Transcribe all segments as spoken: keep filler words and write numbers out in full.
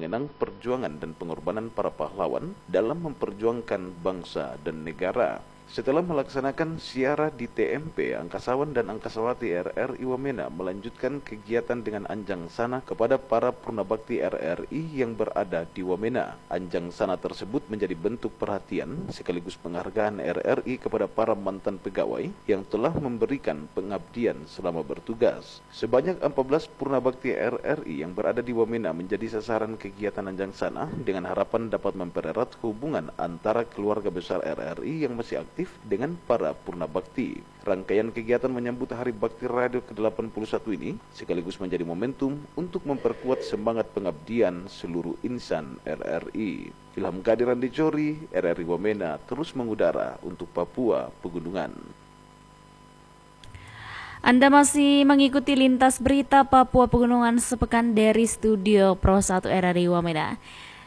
mengenang perjuangan dan pengorbanan para pahlawan dalam memperjuangkan bangsa dan negara. Setelah melaksanakan siara di T M P, angkasawan dan angkasawati R R I Wamena melanjutkan kegiatan dengan anjang sana kepada para purnabakti R R I yang berada di Wamena. Anjang sana tersebut menjadi bentuk perhatian sekaligus penghargaan R R I kepada para mantan pegawai yang telah memberikan pengabdian selama bertugas. Sebanyak empat belas purnabakti R R I yang berada di Wamena menjadi sasaran kegiatan anjang sana dengan harapan dapat mempererat hubungan antara keluarga besar R R I yang masih aktif dengan para purnabakti. Rangkaian kegiatan menyambut Hari Bakti Radio ke delapan puluh satu ini sekaligus menjadi momentum untuk memperkuat semangat pengabdian seluruh insan R R I. Ilham Kadir Andi Jori, R R I Wamena terus mengudara untuk Papua Pegunungan. Anda masih mengikuti Lintas Berita Papua Pegunungan sepekan dari Studio Pro satu R R I Wamena.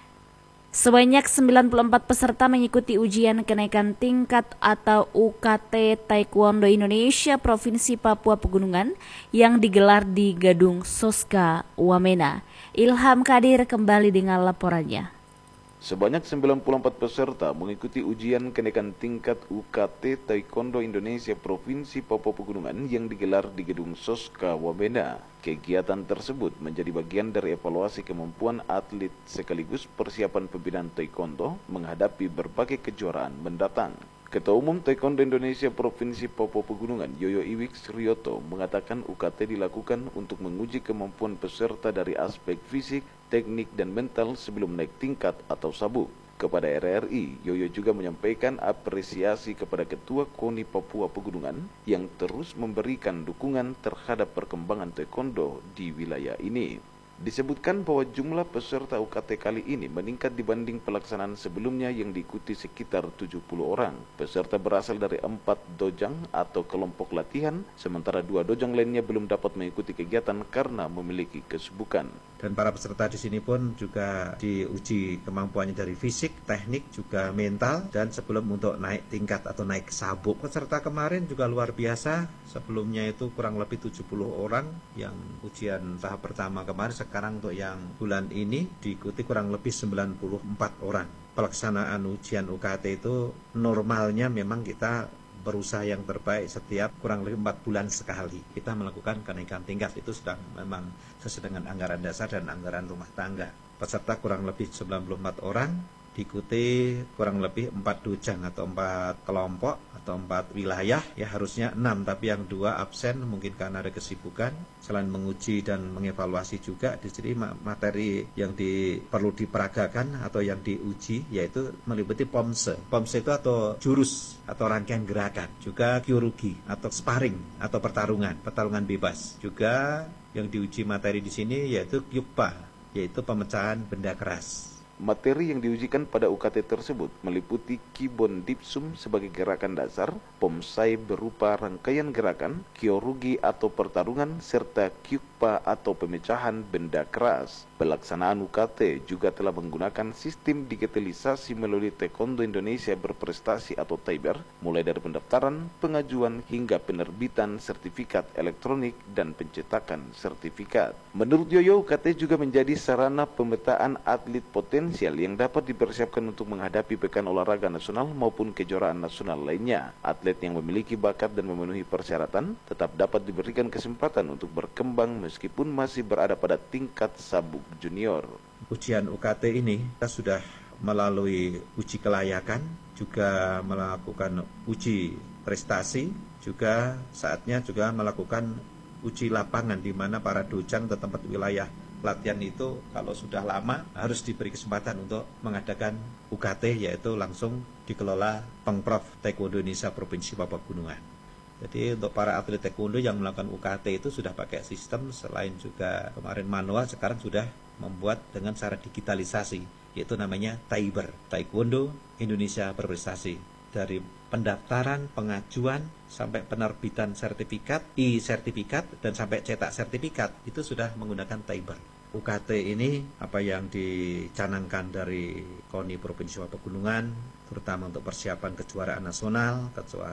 Sebanyak sembilan puluh empat peserta mengikuti ujian kenaikan tingkat atau U K T Taekwondo Indonesia Provinsi Papua Pegunungan yang digelar di Gedung Soska Wamena. Ilham Kadir kembali dengan laporannya. Sebanyak sembilan puluh empat peserta mengikuti ujian kenaikan tingkat U K T Taekwondo Indonesia Provinsi Papua Pegunungan yang digelar di Gedung Soska Wamena. Kegiatan tersebut menjadi bagian dari evaluasi kemampuan atlet sekaligus persiapan pembinaan taekwondo menghadapi berbagai kejuaraan mendatang. Ketua Umum Taekwondo Indonesia Provinsi Papua Pegunungan, Yoyo Iwik Suryoto, mengatakan U K T dilakukan untuk menguji kemampuan peserta dari aspek fisik, teknik, dan mental sebelum naik tingkat atau sabuk. Kepada R R I, Yoyo juga menyampaikan apresiasi kepada Ketua KONI Papua Pegunungan yang terus memberikan dukungan terhadap perkembangan taekwondo di wilayah ini. Disebutkan bahwa jumlah peserta U K T kali ini meningkat dibanding pelaksanaan sebelumnya yang diikuti sekitar tujuh puluh orang. Peserta berasal dari empat dojang atau kelompok latihan, sementara dua dojang lainnya belum dapat mengikuti kegiatan karena memiliki kesibukan. Dan para peserta di sini pun juga diuji kemampuannya dari fisik, teknik, juga mental, dan sebelum untuk naik tingkat atau naik sabuk. Peserta kemarin juga luar biasa, sebelumnya itu kurang lebih tujuh puluh orang yang ujian tahap pertama kemarin. Sekarang untuk yang bulan ini diikuti kurang lebih sembilan puluh empat orang. Pelaksanaan ujian U K T itu normalnya memang kita berusaha yang terbaik setiap kurang lebih empat bulan sekali. Kita melakukan kenaikan tingkat, itu sudah memang sesuai dengan anggaran dasar dan anggaran rumah tangga. Peserta kurang lebih sembilan puluh empat orang, diikuti kurang lebih empat dojang atau empat kelompok atau empat wilayah, ya harusnya enam, tapi yang dua absen mungkin karena ada kesibukan. Selain menguji dan mengevaluasi juga di sini materi yang di, perlu diperagakan atau yang diuji yaitu meliputi pomse. Pomse itu atau jurus atau rangkaian gerakan, juga kyorugi atau sparring atau pertarungan, pertarungan bebas. Juga yang diuji materi di sini yaitu kyukpa, yaitu pemecahan benda keras. Materi yang diujikan pada U K T tersebut meliputi Kibon Dipsum sebagai gerakan dasar, Pomsai berupa rangkaian gerakan, Kyorugi atau pertarungan, serta Kyukpa atau pemecahan benda keras. Pelaksanaan U K T juga telah menggunakan sistem digitalisasi melalui Taekwondo Indonesia Berprestasi atau Taiber, mulai dari pendaftaran, pengajuan, hingga penerbitan sertifikat elektronik dan pencetakan sertifikat. Menurut Yoyo, U K T juga menjadi sarana pemetaan atlet potensial yang dapat dipersiapkan untuk menghadapi pekan olahraga nasional maupun kejuaraan nasional lainnya. Atlet yang memiliki bakat dan memenuhi persyaratan tetap dapat diberikan kesempatan untuk berkembang meskipun masih berada pada tingkat sabuk junior. Ujian U K T ini kita sudah melalui uji kelayakan, juga melakukan uji prestasi, juga saatnya juga melakukan uji lapangan di mana para dojang atau tempat wilayah latihan itu kalau sudah lama harus diberi kesempatan untuk mengadakan U K T, yaitu langsung dikelola Pengprov Taekwondo Indonesia Provinsi Papua Pegunungan. Jadi untuk para atlet taekwondo yang melakukan U K T itu sudah pakai sistem, selain juga kemarin manual, sekarang sudah membuat dengan cara digitalisasi, yaitu namanya Taiber, Taekwondo Indonesia Berprestasi. Dari pendaftaran, pengajuan, sampai penerbitan sertifikat, e-sertifikat, dan sampai cetak sertifikat, itu sudah menggunakan Taiber. U K T ini apa yang dicanangkan dari KONI Provinsi Papua Pegunungan, terutama untuk persiapan kejuaraan nasional, kejuaraan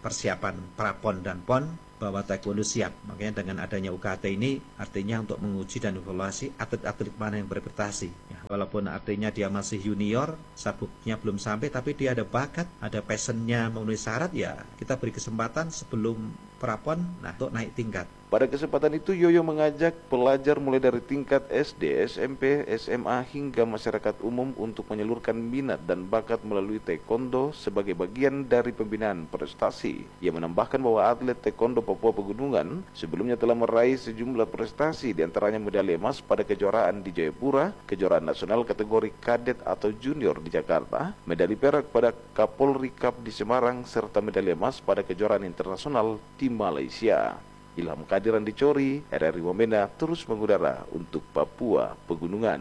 persiapan prapon dan pon bahwa taekwondo siap. Makanya dengan adanya U K T ini artinya untuk menguji dan evaluasi atlet-atlet mana yang berprestasi. Ya, walaupun artinya dia masih junior, sabuknya belum sampai, tapi dia ada bakat, ada passionnya memenuhi syarat, ya kita beri kesempatan sebelum prapon nah, untuk naik tingkat. Pada kesempatan itu, Yoyo mengajak pelajar mulai dari tingkat S D, S M P, S M A hingga masyarakat umum untuk menyalurkan minat dan bakat melalui taekwondo sebagai bagian dari pembinaan prestasi. Ia menambahkan bahwa atlet taekwondo Papua Pegunungan sebelumnya telah meraih sejumlah prestasi, diantaranya medali emas pada kejuaraan di Jayapura, kejuaraan nasional kategori kadet atau junior di Jakarta, medali perak pada Kapolri Cup di Semarang, serta medali emas pada kejuaraan internasional di Malaysia. Ilham Kadiran di Cori, R R I Wamena terus mengudara untuk Papua Pegunungan.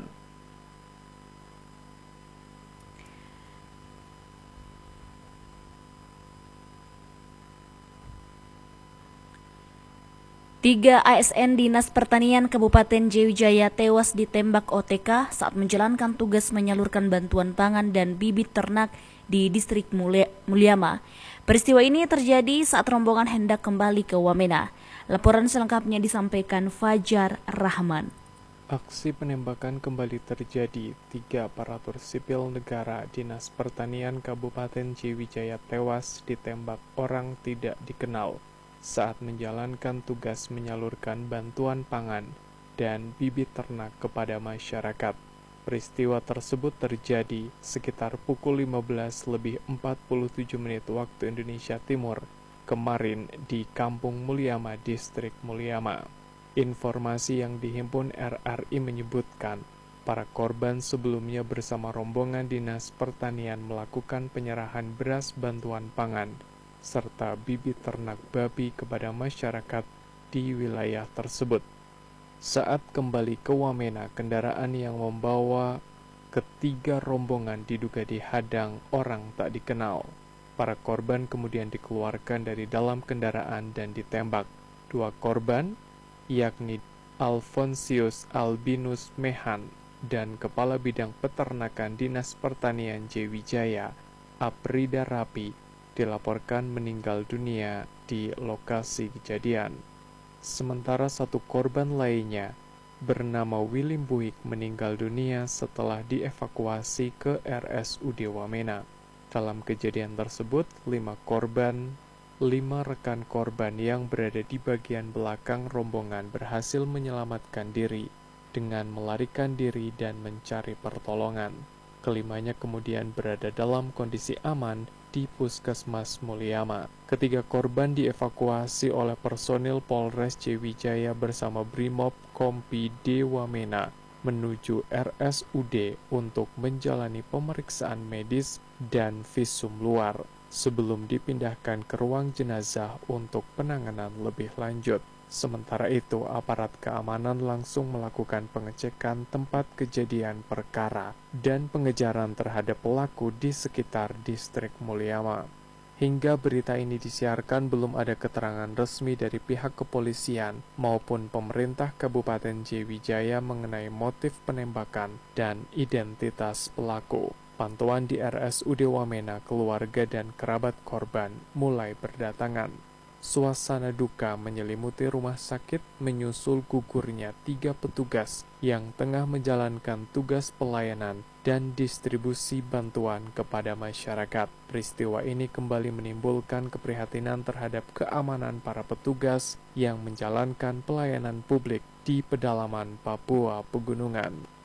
Tiga A S N Dinas Pertanian Kabupaten Jayawijaya tewas ditembak O T K saat menjalankan tugas menyalurkan bantuan pangan dan bibit ternak di distrik Mulyama. Peristiwa ini terjadi saat rombongan hendak kembali ke Wamena. Laporan selengkapnya disampaikan Fajar Rahman. Aksi penembakan kembali terjadi. Tiga aparatur sipil negara Dinas Pertanian Kabupaten Jayawijaya tewas ditembak orang tidak dikenal saat menjalankan tugas menyalurkan bantuan pangan dan bibit ternak kepada masyarakat. Peristiwa tersebut terjadi sekitar pukul lima belas lebih empat puluh tujuh menit waktu Indonesia Timur kemarin di Kampung Mulyama, Distrik Mulyama. Informasi yang dihimpun R R I menyebutkan, para korban sebelumnya bersama rombongan Dinas Pertanian melakukan penyerahan beras bantuan pangan, serta bibit ternak babi kepada masyarakat di wilayah tersebut. Saat kembali ke Wamena, kendaraan yang membawa ketiga rombongan diduga dihadang orang tak dikenal. Para korban kemudian dikeluarkan dari dalam kendaraan dan ditembak. Dua korban, yakni Alfonsius Albinus Mehan dan Kepala Bidang Peternakan Dinas Pertanian Jayawijaya, Aprida Rapi, dilaporkan meninggal dunia di lokasi kejadian. Sementara satu korban lainnya, bernama William Buik, meninggal dunia setelah dievakuasi ke R S U D Wamena. Dalam kejadian tersebut, lima korban, lima rekan korban yang berada di bagian belakang rombongan berhasil menyelamatkan diri dengan melarikan diri dan mencari pertolongan. Kelimanya kemudian berada dalam kondisi aman di Puskesmas Mulyama. Ketiga korban dievakuasi oleh personil Polres Jayawijaya bersama Brimob Kompi D Wamena menuju R S U D untuk menjalani pemeriksaan medis dan visum luar sebelum dipindahkan ke ruang jenazah untuk penanganan lebih lanjut. Sementara itu, aparat keamanan langsung melakukan pengecekan tempat kejadian perkara dan pengejaran terhadap pelaku di sekitar distrik Mulyama. Hingga berita ini disiarkan, belum ada keterangan resmi dari pihak kepolisian maupun pemerintah Kabupaten Jayawijaya mengenai motif penembakan dan identitas pelaku. Pantauan di R S U D Wamena, keluarga dan kerabat korban mulai berdatangan. Suasana duka menyelimuti rumah sakit menyusul gugurnya tiga petugas yang tengah menjalankan tugas pelayanan dan distribusi bantuan kepada masyarakat. Peristiwa ini kembali menimbulkan keprihatinan terhadap keamanan para petugas yang menjalankan pelayanan publik di pedalaman Papua Pegunungan.